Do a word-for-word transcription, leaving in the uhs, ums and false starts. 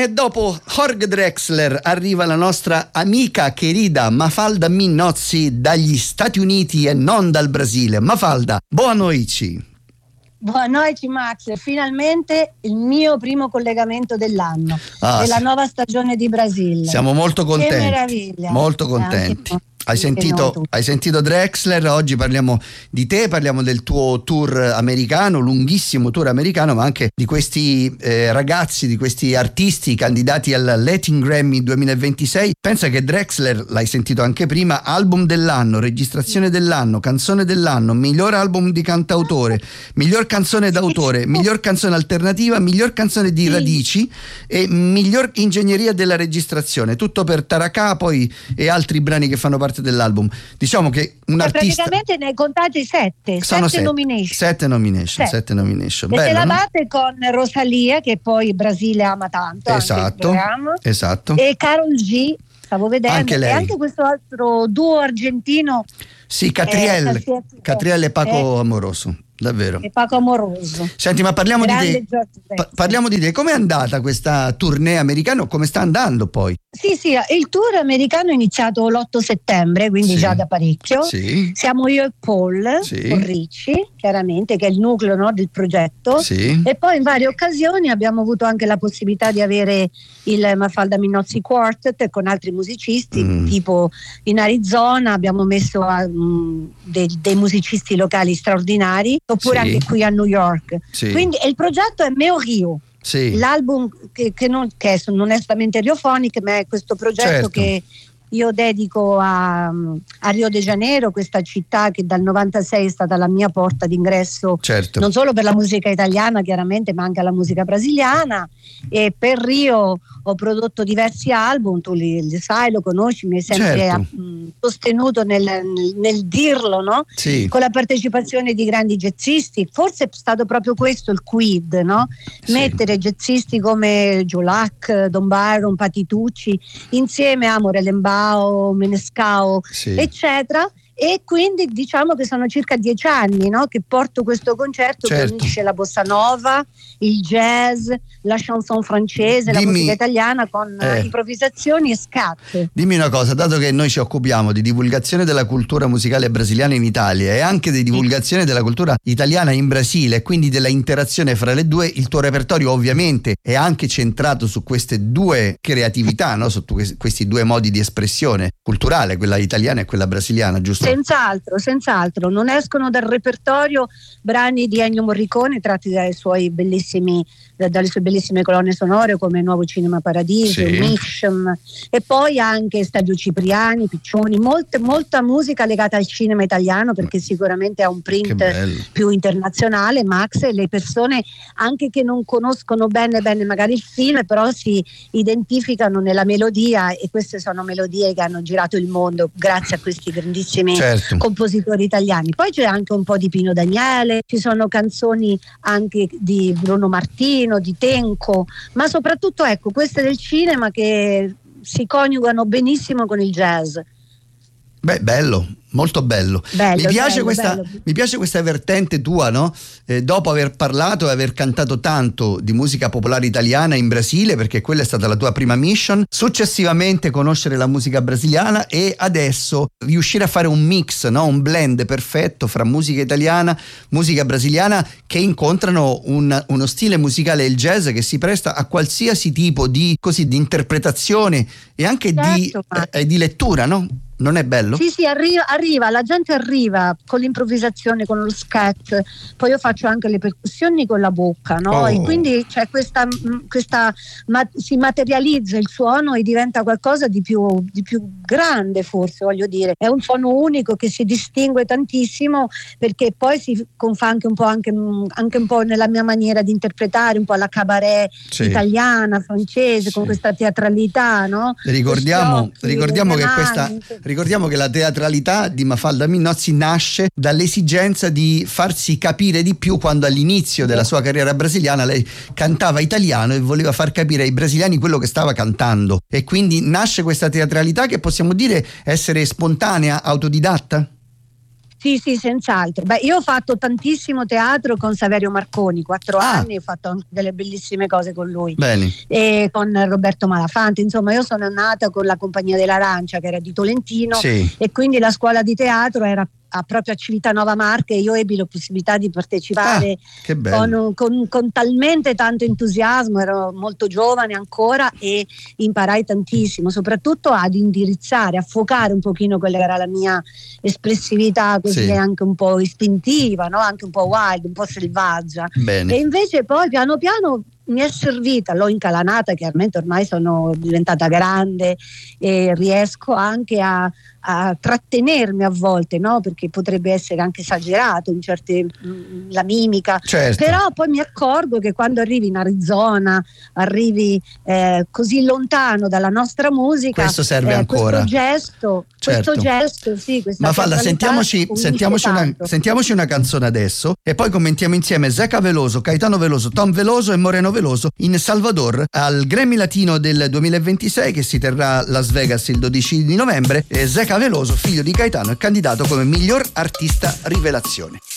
E dopo Jorge Drexler arriva la nostra amica querida Mafalda Minnozzi dagli Stati Uniti e non dal Brasile. Mafalda, boa noite. Buona notte Max, finalmente il mio primo collegamento dell'anno, ah, della sì. nuova stagione di Brasile. Siamo molto contenti. Che meraviglia. Molto contenti. Hai sentito, hai sentito Drexler, oggi parliamo di te, parliamo del tuo tour americano, lunghissimo tour americano, ma anche di questi eh, ragazzi, di questi artisti candidati al Latin Grammy duemilaventisei. Pensa che Drexler, l'hai sentito anche prima, album dell'anno, registrazione dell'anno, canzone dell'anno, miglior album di cantautore, miglior canzone d'autore, miglior canzone alternativa, miglior canzone di radici e miglior ingegneria della registrazione, tutto per Taraka poi e altri brani che fanno parte dell'album. Diciamo che un Cioè, artista, praticamente ne hai contati sette, sono sette, sette nomination. Sette nomination, Sette. sette nomination. E Bello, te la no? batte con Rosalia, che poi il Brasile ama tanto, Esatto, anche il programma, esatto. e Karol G, stavo vedendo, Anche lei. e anche questo altro duo argentino. Sì, Catriel, eh, Catriel e Paco eh, Amoroso, davvero. E Paco Amoroso. Senti, ma parliamo di Grande te. George Pa- parliamo di te. Com'è andata questa tournée americana? Come sta andando poi? Sì, sì, il tour americano è iniziato l'otto settembre, quindi Sì. già da parecchio. Sì. Siamo io e Paul, Sì. con Ricci, chiaramente, che è il nucleo, no, del progetto. Sì. E poi in varie occasioni abbiamo avuto anche la possibilità di avere il Mafalda Minnozzi Quartet con altri musicisti, Mm. tipo in Arizona abbiamo messo a, um, dei, dei musicisti locali straordinari, oppure Sì. anche qui a New York. Sì. Quindi e il progetto è Meo Rio. Sì. L'album che, che, non, che non è solamente Riophonic, ma è questo progetto Certo. che io dedico a, a Rio de Janeiro, questa città che dal novantasei è stata la mia porta d'ingresso, Certo. non solo per la musica italiana chiaramente, ma anche la musica brasiliana. E per Rio ho prodotto diversi album, tu li, li sai, lo conosci, mi hai sempre Certo. mh, sostenuto nel, nel, nel dirlo, no? Sì. Con la partecipazione di grandi jazzisti. Forse è stato proprio questo il quid, no? Sì. Mettere jazzisti come Giulac, Don Byron, Patitucci insieme a Morellembao, Menescao, Sì. eccetera. E quindi diciamo che sono circa dieci anni, no, che porto questo concerto Certo. che unisce la bossa nova, il jazz, la chanson francese, la Dimmi- musica italiana con eh. improvvisazioni e scat. Dimmi una cosa, dato che noi ci occupiamo di divulgazione della cultura musicale brasiliana in Italia e anche di divulgazione della cultura italiana in Brasile e quindi della interazione fra le due, il tuo repertorio ovviamente è anche centrato su queste due creatività, no? Su tu- questi due modi di espressione culturale, quella italiana e quella brasiliana, giusto? Senz'altro, senz'altro, non escono dal repertorio brani di Ennio Morricone tratti dai suoi bellissimi, dalle sue bellissime colonne sonore come Nuovo Cinema Paradiso, Sì. Mission, e poi anche Stadio Cipriani, Piccioni, molte, molta musica legata al cinema italiano, perché sicuramente ha un Che print bello. più internazionale, Max, e le persone anche che non conoscono bene bene magari il film, però si identificano nella melodia, e queste sono melodie che hanno girato il mondo grazie a questi grandissimi Certo. compositori italiani. Poi c'è anche un po' di Pino Daniele, ci sono canzoni anche di Bruno Martino, di Tenco, ma soprattutto ecco queste del cinema che si coniugano benissimo con il jazz. Beh, bello, molto bello. Bello, mi, piace bello, questa, bello. mi piace questa vertente tua, no? Eh, dopo aver parlato e aver cantato tanto di musica popolare italiana in Brasile, perché quella è stata la tua prima mission, successivamente conoscere la musica brasiliana e adesso riuscire a fare un mix, no? Un blend perfetto fra musica italiana, musica brasiliana, che incontrano un, uno stile musicale, il jazz, che si presta a qualsiasi tipo di, così, di interpretazione e anche di, Certo, ma- eh, di lettura, no? Non è bello? Sì, sì, arriva, arriva, la gente arriva con l'improvvisazione, con lo scat, poi io faccio anche le percussioni con la bocca, no? Oh. E quindi c'è questa, questa ma, si materializza il suono e diventa qualcosa di più, di più grande, forse, voglio dire. È un suono unico che si distingue tantissimo, perché poi si confà anche un po', anche, anche un po' nella mia maniera di interpretare, un po' la cabaret Sì. italiana, francese, Sì. con questa teatralità, no? Ricordiamo, Questi occhi, ricordiamo le che mani, questa ricordiamo che la teatralità di Mafalda Minnozzi nasce dall'esigenza di farsi capire di più, quando all'inizio della sua carriera brasiliana lei cantava italiano e voleva far capire ai brasiliani quello che stava cantando, e quindi nasce questa teatralità che possiamo dire essere spontanea, autodidatta? Sì, sì, senz'altro. Beh, io ho fatto tantissimo teatro con Saverio Marconi, quattro Ah. anni, ho fatto anche delle bellissime cose con lui. Bene. E con Roberto Malafante, insomma, io sono nata con la Compagnia dell'Arancia, che era di Tolentino, Sì. e quindi la scuola di teatro era a, proprio a Civitanova Marche, e io ebbi la possibilità di partecipare Ah, che bello. con, con, con talmente tanto entusiasmo, ero molto giovane ancora e imparai tantissimo, soprattutto ad indirizzare, a focare un pochino quella che era la mia espressività, così Sì. anche un po' istintiva, no? Anche un po' wild, un po' selvaggia. Bene. E invece poi piano piano mi è servita, l'ho incalanata, chiaramente ormai sono diventata grande e riesco anche a, a trattenermi a volte, no? Perché potrebbe essere anche esagerato in certe mh, la mimica, Certo. però poi mi accorgo che quando arrivi in Arizona, arrivi eh, così lontano dalla nostra musica, Questo serve eh, ancora. questo gesto, Certo. questo gesto, sì, questa Ma Falla, teatralità sentiamoci, unisce sentiamoci, una, tanto. sentiamoci una canzone adesso e poi commentiamo insieme Zeca Veloso, Caetano Veloso, Tom Veloso e Moreno Veloso in Salvador al Grammy Latino del duemilaventisei che si terrà a Las Vegas il dodici di novembre. E Zeca Veloso, figlio di Caetano, è candidato come miglior artista rivelazione.